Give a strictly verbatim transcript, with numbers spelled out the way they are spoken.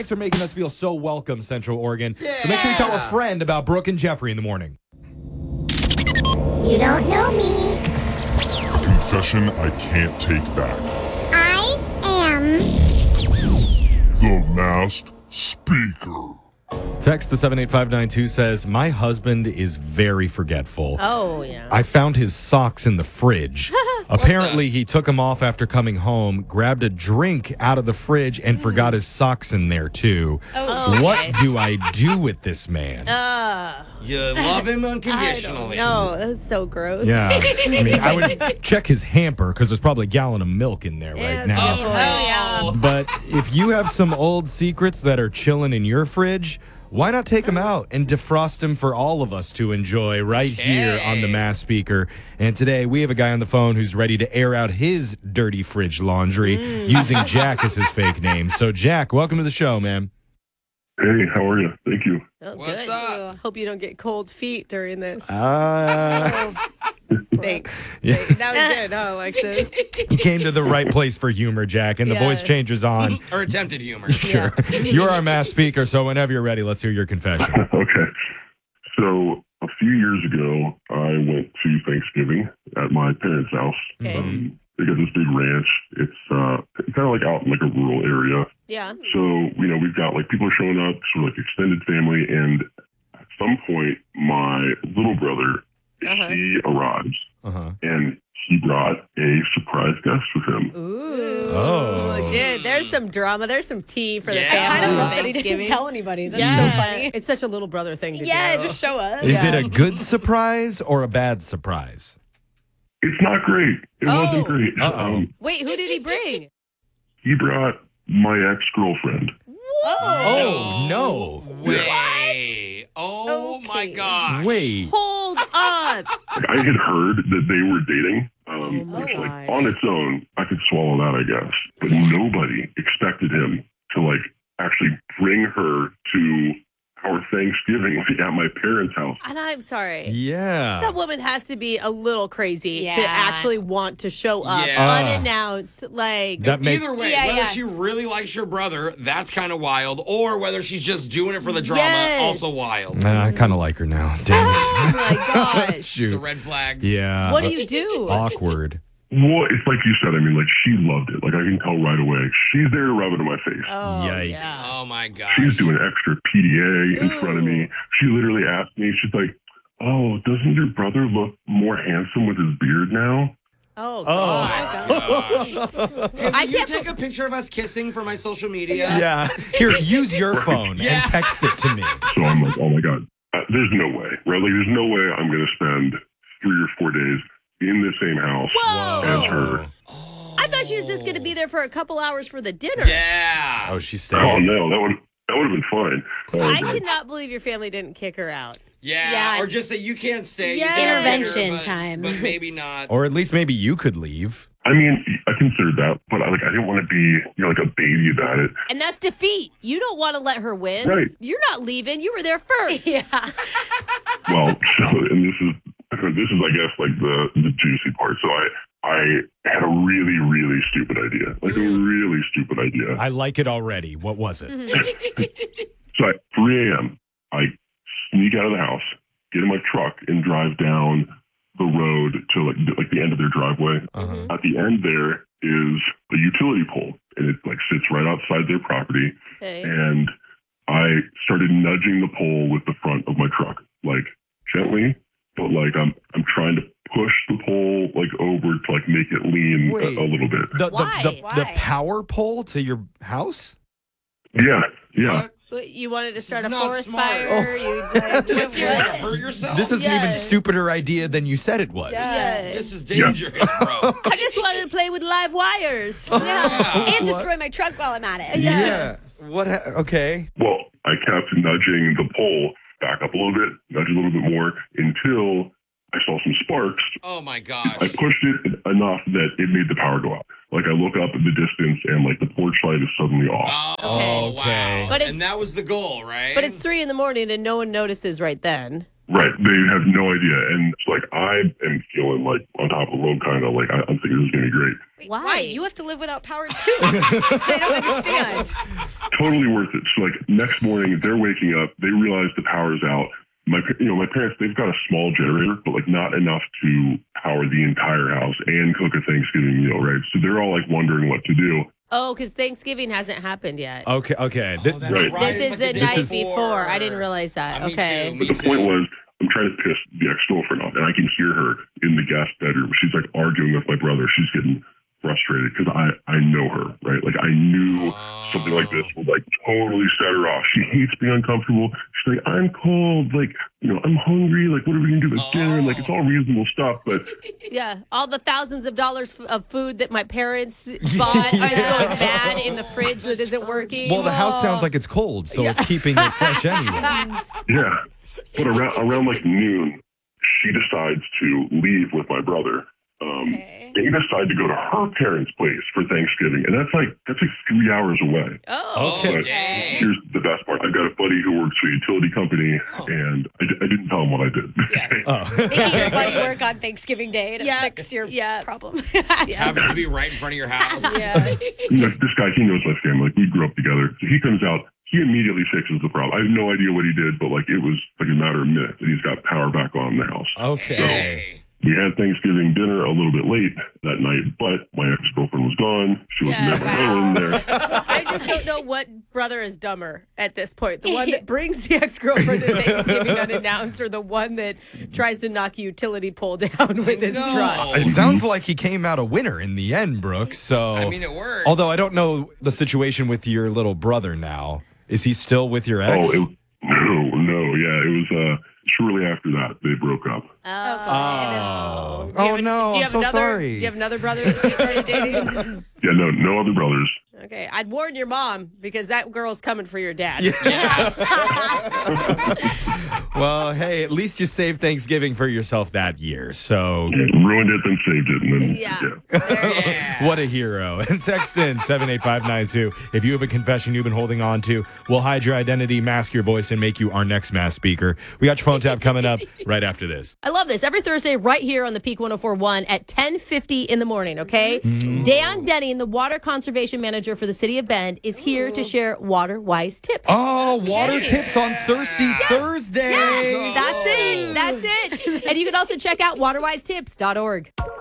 Thanks for making us feel so welcome, Central Oregon. Yeah. So make sure you tell a friend about Brooke and Jeffrey in the morning. You don't know me. Confession I can't take back. I am The Masked Speaker. Text to seven eight five nine two says, my husband is very forgetful. Oh, yeah. I found his socks in the fridge. Apparently, he took them off after coming home, grabbed a drink out of the fridge, and Mm. forgot his socks in there, too. Oh, What okay. do I do with this man? Uh, You love him I don't unconditionally. know. That was so gross. Yeah. I mean, I would check his hamper because there's probably a gallon of milk in there Yeah, right that's now. a good point. Oh, But if you have some old secrets that are chilling in your fridge, why not take them out and defrost them for all of us to enjoy right here on the Mass Speaker? And today we have a guy on the phone who's ready to air out his dirty fridge laundry using Jack as his fake name. So, Jack, welcome to the show, man. Hey, how are you? Thank you. Oh, What's good. up? Hope you don't get cold feet during this. Uh, Thanks. yeah. That was good, huh, Alexis? You came to the right place for humor, Jack, and the Yeah. voice changes on. Or attempted humor. Sure. You're our Mass Speaker, so whenever you're ready, let's hear your confession. Okay. So a few years ago, I went to Thanksgiving at my parents' house. Okay. Um, they got this big ranch. It's uh, kind of like out in like a rural area. Yeah. So, you know, we've got like people are showing up, sort of like extended family. And at some point, my little brother, Uh-huh. he arrives Uh-huh. and he brought a surprise guest with him. Ooh. Oh. Dude, there's some drama. There's some tea for the Yeah. family. I I don't on love that he didn't Thanksgiving. tell anybody. That's Yeah. so funny. It's such a little brother thing to Yeah, do. just show up. Is Yeah. it a good surprise or a bad surprise? It's not great. It Oh. wasn't great. Uh-oh. Um, Wait, who did he bring? he brought my ex-girlfriend. Oh, no. Way. Oh, my Okay. gosh. Wait. Hold up. Like, I had heard that they were dating, um, Oh, my which, like, gosh. on its own, I could swallow that, I guess. But nobody expected him to, like, actually bring her to our Thanksgiving like, at my parents' house. And I'm sorry. Yeah. That woman has to be a little crazy to Yeah. actually want to show up Yeah. Uh, unannounced. Like, That make, Either way, Yeah, whether yeah. she really likes your brother, that's kind of wild, or whether she's just doing it for the drama, Yes. also wild. Nah, I kind of like her now. Damn it. oh my gosh. The Shoot. red flags. Yeah. What do you do? Awkward. Well, it's like you said. I mean, like, she loved it. Like, I can tell right away. She's there to rub it in my face. Oh, Yikes. yeah. Oh, my gosh. She's doing extra P D A in front of me. Ooh. She literally asked me, she's like, oh, doesn't your brother look more handsome with his beard now? Oh, Oh. God. Hey, I will you can't take a picture of us kissing for my social media? Yeah. Here, use your phone Yeah. and text it to me. So I'm like, oh my God, uh, there's no way, right? Like, there's no way I'm going to spend three or four days in the same house Whoa. as her. I thought she was just going to be there for a couple hours for the dinner. Yeah. Oh, she's Oh staying. no, that would that would have been fine. Oh, I God. cannot believe your family didn't kick her out. Yeah. Yeah. Or just say you can't stay. You Yes. can't have dinner, Intervention but- time. But maybe not. Or at least maybe you could leave. I mean, I considered that, but I, like, I didn't want to be, you know, like a baby about it. And that's defeat. You don't want to let her win. Right. You're not leaving. You were there first. Yeah. Well, so and this is this is, I guess, like the the juicy part. So I I had a really really stupid idea, like a really stupid idea. I like it already. What was it? So at three a.m., I sneak out of the house, get in my truck, and drive down the road to like like the end of their driveway. Uh-huh. At the end there is a utility pole, and it like sits right outside their property. Okay. And I started nudging the pole with the front of my truck, like gently, but like I'm I'm trying to push the pole like over to like make it lean Wait. a, a little bit. The, Why? the, the, the Why? power pole to your house? Yeah, yeah. What? But you wanted to start a not forest smart. fire? You like, What's you want to hurt yourself? This is an even Yeah. stupider idea than you said it was. Yeah. This is dangerous, bro. I just wanted to play with live wires. Yeah. And destroy my truck while I'm at it. Yeah. What? Ha- okay. Well, I kept nudging the pole back up a little bit, nudge a little bit more until I saw some sparks. Oh my I gosh. pushed it enough that it made the power go out. Like I look up at the distance and like the porch light is suddenly off. Oh, Okay. wow. But it's- and that was the goal, right? But it's three in the morning and no one notices right then. Right. They have no idea. And it's like, I am feeling like on top of the world, kind of like, I, I'm thinking this is going to be great. Wait, Why? why? You have to live without power too. They don't understand. Totally worth it. So like next morning, they're waking up, they realize the power's out. My, you know, my parents, they've got a small generator, but like not enough to power the entire house and cook a Thanksgiving meal, right? So they're all like wondering what to do. Oh, because Thanksgiving hasn't happened yet. Okay, okay. Oh, Th- that's Right. right. This It's is like the day night is- before. I didn't realize that. Uh, me okay. too, me But the too. point was, I'm trying to piss the ex-girlfriend off, and I can hear her in the guest bedroom. She's like arguing with my brother. She's getting frustrated because I, I know her, right? Like I knew something like this would like totally set her off. She hates being uncomfortable. She's like, I'm cold. Like, you know, I'm hungry. Like, what are we going to do with dinner? And like, it's all reasonable stuff, but Yeah, all the thousands of dollars f- of food that my parents bought is going bad in the fridge that isn't working. well, the house sounds like it's cold, so it's keeping it fresh anyway. yeah. But around, around like noon, she decides to leave with my brother. Um, Okay. They decide to go to her parents' place for Thanksgiving, and that's like that's like three hours away. Oh, Okay. But dang. here's the best part: I've got a buddy who works for a utility company, Oh. and I, di- I didn't tell him what I did. Oh. Making your buddy work on Thanksgiving Day to Yeah, fix your yeah. problem. Happens to be right in front of your house. yeah. You know, this guy, he knows my family. Like we grew up together. So he comes out. He immediately fixes the problem. I have no idea what he did, but like it was like a matter of minutes, and he's got power back on in the house. Okay. Hey. We had Thanksgiving dinner a little bit late that night, but my ex-girlfriend was gone. She was Yeah, never wow. going there. I just don't know what brother is dumber at this point. The one that brings the ex-girlfriend to Thanksgiving unannounced or the one that tries to knock a utility pole down with his No. truck. It sounds like he came out a winner in the end, Brooks. So, I mean, it worked. although I don't know the situation with your little brother now. Is he still with your ex? Oh, it, no, no, yeah. It was uh, shortly after that they broke up. Oh, Do you oh have- no! do you I'm have so another, sorry. Do you have another brother that she started dating? Yeah, no, no other brothers. Okay, I'd warn your mom because that girl's coming for your dad. Well, hey, at least you saved Thanksgiving for yourself that year. So, Ruined it, then saved it, and then Yeah. yeah. Yeah. what a hero. And text in seven eight five nine two if you have a confession you've been holding on to. We'll hide your identity, mask your voice, and make you our next mass speaker. We got your phone tap coming up right after this. I love this. Every Thursday, right here on the Peak one oh four point one at ten fifty in the morning, okay? Dan Denning, the water conservation manager for the city of Bend, is here to share water-wise tips. Oh, water tips on Thirsty Thursday. That's it. That's it. And you can also check out water wise tips dot org.